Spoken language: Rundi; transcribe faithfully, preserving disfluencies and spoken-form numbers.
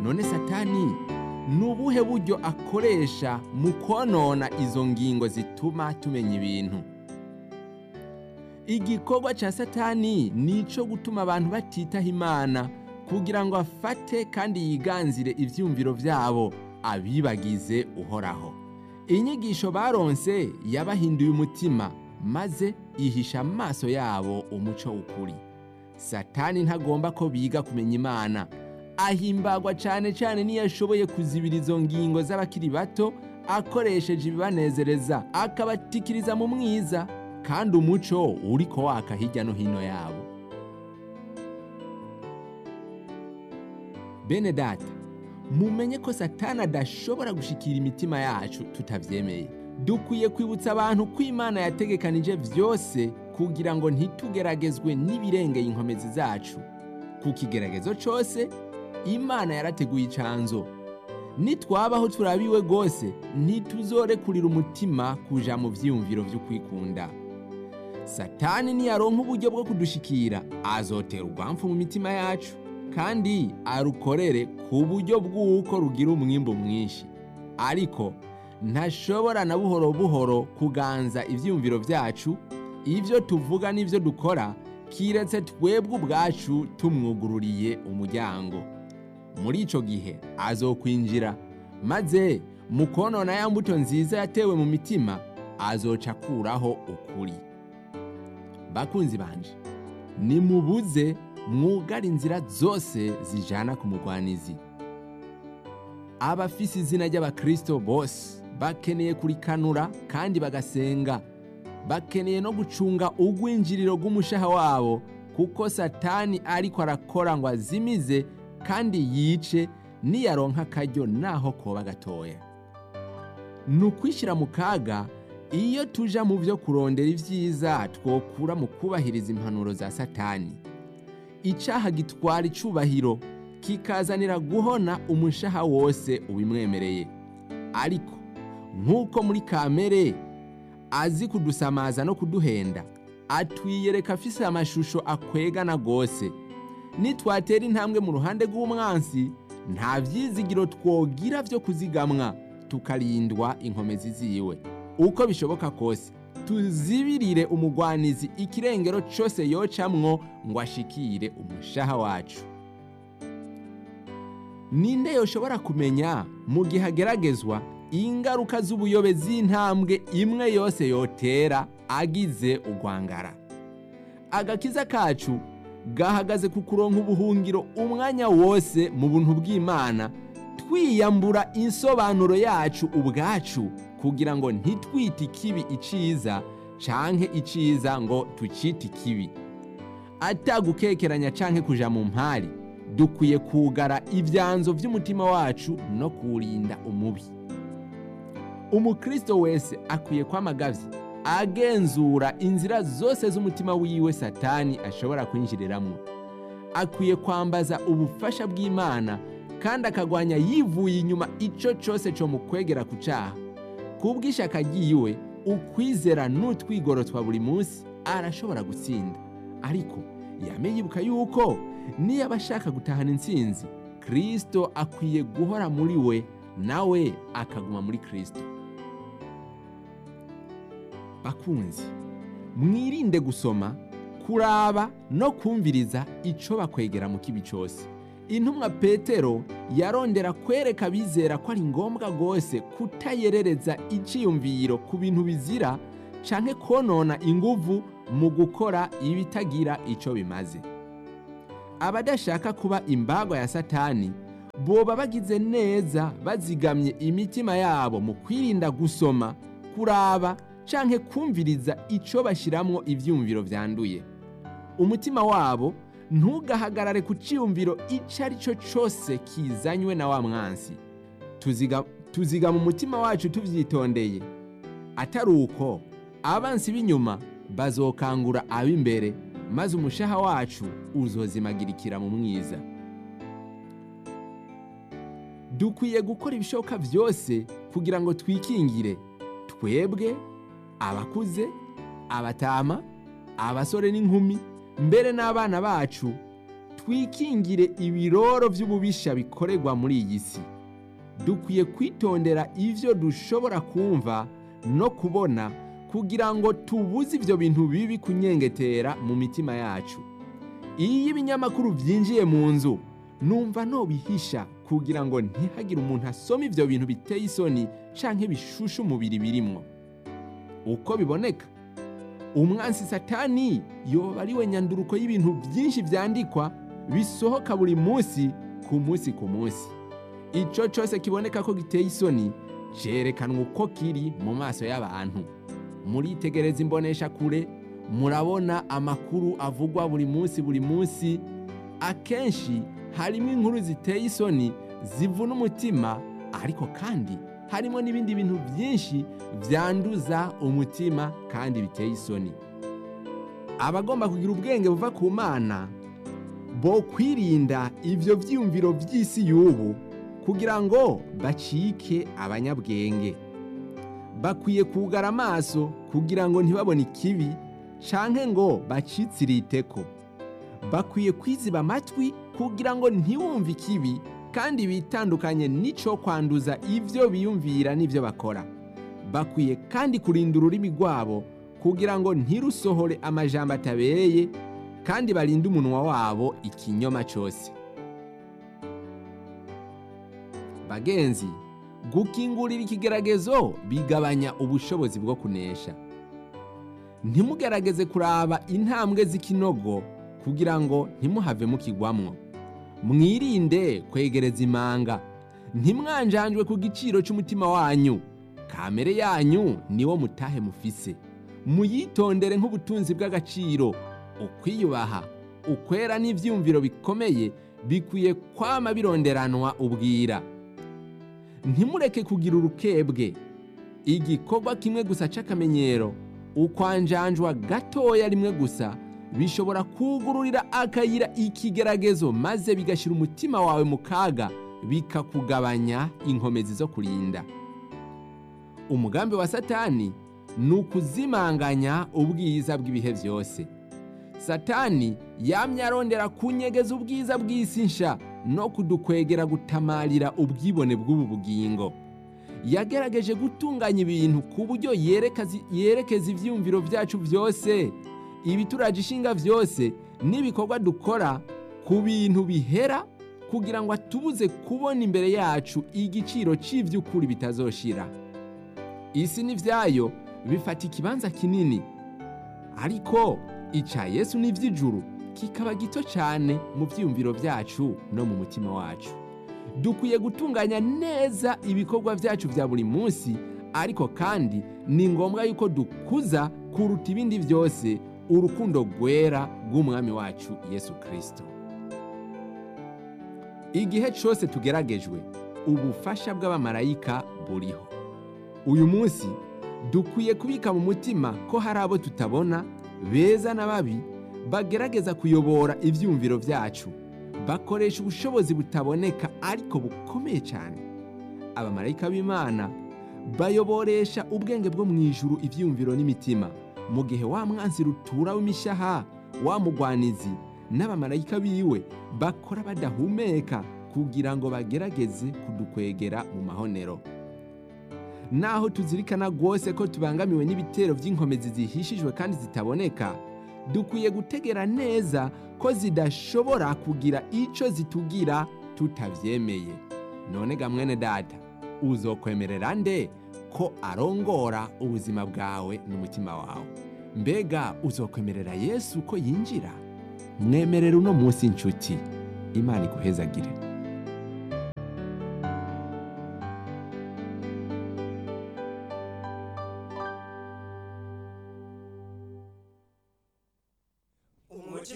none Satani ni ubuhe buryo akoresha mu konona izo ngingo zituma tumenya ibintu? Igikorwa ca Satani ni ico gutuma abantu batitaho Imana kugira ngo afate kandi yiganzire ivyumviro vyabo, abibagize Uhoraho. Inyigisho baronse yabahinduye umutima, maze ihisha amaso yabo umuco ukuri. Satani ntagomba ko biga kumenya Imana. Ahimbagwa cane cane niyo ashoboye kuzibira izo ngingo z'abakiri bato akoresheje ibibanezereza, akabatikiriza mu mwiza, kandi umuco uriko waka hirya no hino yabo. Bene data, mumenye ko Satani adashobora gushikira imitima yacu tutavyemeye. Dukwiye kwibutsa abantu ko Imana yategekanije vyose kugira ngo ntitugeragezwe n'ibirengeye inkomezi zacu. Ku kigeragezo cose Imana yarateguye icanzo. Nitwabaho turabiwe gose, ntituzorekurira umutima kuja mu vyiyumviro vyo kwikunda. Satani niyaronka uburyo bwo kudushikira, azotera urwamfu mu mitima yacu, kandi arukorere ku buryo bw'uko rugira umwimbu mwinshi. Ariko ntashobora na buhoro buhoro kuganza ivyiyumviro vyacu, ivyo tuvuga n'ivyo dukora, kiretse twebwe ubwacu tumwugururiye umuryango. Muri ico gihe azokwinjira, maze mu konona ya mbuto nziza yatewe mu mitima, azoca akuraho ukuri. Bakunzi banje, nimubuze mwugara inzira zose zijana ku mugwanizi. Abafise izina ry'abakristo bose bakeneye kurikanura kandi bagasenga. Bakeneye no gucunga ugwinjiriro rw'umushaha wabo, kuko Satani ariko arakora ngo azimize kandi yice niyaronka akaryo naho koba gatoya. Nukwishira mu kaga iyo tuja mu vyo kurondera ivyiza twokura mu kubahiriza impanuro za Satani. Icaha gitwara icubahiro, kikazanira guhona umushaha wose ubimwemereye. Ariko nk'uko muri kamere azi kudusamaza no kuduhenda, atwiyereka afise amashusho akwegana gose. Nitwatera intambwe mu ruhande rw'umwansi, nta vyizigiro twogira vyo kuzigamwa, tukarindwa inkomezi ziwe. Uko bishoboka kose, tuzibirire umugwanizi ikirengero cose yocamwo ngo ashikire umushaha wacu. Ninde yoshobora kumenya mu gihe ageragezwa ingaruka z'ubuyobe z'intambwe imwe yose yotera agize ugwangara? Agakiza kacu gahagaze ku kuronka ubuhungiro umwanya wose mu buntu bw'Imana, twiyambura insobanuro yacu ubwacu kugira ngo ntitwite ikibi iciza, canke iciza ngo tucite ikibi. Atagukekeranya canke kuja mu mpari, dukwiye kugara ivyanzo vy'umutima wacu no kurinda umubi. Umukristo wese akwiye kwamagavye agenzura inzira zose z'umutima wiwe Satani ashobora kwinjiriramwo. Akwiye kwambaza ubufasha bw'Imana kandi akagwanya yivuye inyuma ico cose co mukwegera ku caha. Kubw'ishaka ryiwe, ukwizera n'utwigoro twa buri munsi, arashobora gutsinda. Ariko yame yibuka yuko niyo abashaka gutahana intsinzi, Kristo akwiye guhora muri we, nawe akaguma muri Kristo. Bakunzi, mwirinde gusoma, kuraba no kumviriza ico bakwegera mu kibi cose. Intumwa Petero yarondera kwereka bizera ko ari ngombwa gose kutayerereza iciyumviro ku bintu bizira canke konona inguvu mu gukora ibitagira ico bimaze. Abadashaka kuba imbagwa ya Satani boba bagize neza bazigamye imitima yabo mu kwirinda gusoma, kuraba canke kumviriza ico bashiramwo ivyumviro vyanduye. Umutima wabo ntugahagarare ku ciyumviro ico ari cyo cose kizanywe na wa mwansi. Tuziga tuziga mu mutima wacu tuvyitondeye. Atari uko abansi b'inyuma bazokangura ab'imbere, maze umushaha wacu uzozimagirikira mu mwiza. Dukwiye gukora ibishoboka vyose kugira ngo twikingire, twebwe, abakuze, abatama, abasore n'inkumi, mbere n'abana bacu, twikingire ibiroro by'ububisha bikorerwa muri iyi si. Dukwiye kwitondera ivyo dushobora kumva no kubona kugira ngo tubuze ivyo bintu bibi kunyengetera mu mitima yacu. Iyo ibinyamakuru vyinjiye mu nzu, numva nobihisha kugira ngo ntihagire umuntu asoma ivyo bintu biteye isoni canke bishusha umubiri birimwo. Uko biboneka, umwansi Satani yoba ari we nyanduruko y'ibintu byinshi vyandikwa bisohoka buri munsi ku munsi ku munsi. Ico cose kiboneka ko giteye isoni cerekanwa uko kiri mu maso y'abantu. Muritegereza imbonesha kure, murabona amakuru avugwa buri munsi buri munsi. Akenshi harimo inkuru ziteye isoni zivuna umutima, ariko kandi harimo n'ibindi bintu byinshi vyanduza umutima kandi biteye isoni. Abagomba kugira ubwenge buva ku Mana bo kwirinda ivyo vyiyumviro vy'isi y'ubu kugira ngo bacike abanyabwenge. Bakwiye kugara amaso kugira ngo ntibabone ikibi canke ngo bacitsiriiteko. Bakwiye kwiziba amatwi kugira ngo ntiwumve ikibi kandi bitandukanye n'ico kwanduza ivyo biyumvira n'ivyo bakora. Bakwiye kandi kurinda ururimi rwabo kugira ngo ntirusohore amajambo atabereye, kandi barinde umunwa wabo ikinyoma cose. Bagenzi, gukingurira ikigeragezo bigabanya ubushobozi bwo kunesha. Ntimugerageze kuraba intambwe z'ikinogo kugira ngo ntimuhave mukigwamwo. Mwirinde kwegereza imanga. Ntimwanjanjwe ku giciro cy'umutima wanyu. Kamere yanyu niwo mutahe mufise. Muyitondere nk'ubutunzi bw'agaciro. Ukwiyubaha, ukwera n'ivyumviro bikomeye bikwiye kwama bironderanwa ubwira. Ntimureke kugira urukebwe. Igikorwa kimwe gusa c'akamenyero, ukwanjanjwa gatoya rimwe gusa, bishobora kugururira akayira ikigeragezo maze bigashira umutima wawe mu kaga, bikakugabanya inkomezi zo kurinda. Umugambi wa Satani ni ukuzimanganya ubwiza bw'ibihe byose. Satani yamye arondera kunyegeza ubwiza bw'isi nsha no kudukwegera gutamarira ubwibone bw'ubu bugingo. Yagerageje gutunganya ibintu ku buryo yerekeza ivyumviro vyacu vyose, ibituraje ishinga vyose n'ibikorwa dukora ku bintu bihera, kugira ngo atubuze kubona imbere yacu igiciro c'ivy'ukuri bitazoshira. Isi n'ivyayo bifata ikibanza kinini, ariko ica Yesu n'ivy'ijuru kikaba gito cyane mu vyumviro vyacu no mu mutima wacu. Dukwiye gutunganya neza ibikorwa vyacu vya buri munsi, ariko kandi ni ngombwa yuko dukuza kuruta ibindi vyose urukundo rwera rw'umwami wacu Yesu Kristo. Igihe cyose tugeragejwe, ubufasha bw'abamarayika buriho. Uyu munsi dukwiye kubika mu mutima ko hari abo tutabona, beza na babi, bagerageza kuyobora ivyumviro vyacu. Bakoresha ubushobozi butaboneka ariko bukomeye cyane. Abamarayika b'Imana bayoboresha ubwenge bwo mu ijuru ivyumviro n'imitima, mu gihe wa mwanzi rutura w'imishaha, wa mugwanizi n'abamarayika biwe bakora badahumeka kugira ngo bagerageze kudukwegera mu mahonero. Naho tuzirikana rwose ko tubangamiwe n'ibitero by'inkomezi zihishijwe kandi zitaboneka, dukwiye gutegera neza ko zidashobora kugira ico zitugira tutavyemeye. None ga mwene data, uzokwemerera nde ko arongora ubuzima bwawe n'umutima wawe? Mbega uzokwemerera Yesu ko yinjira? Mwemerera uno munsi inshuti. Imana iguhezagire.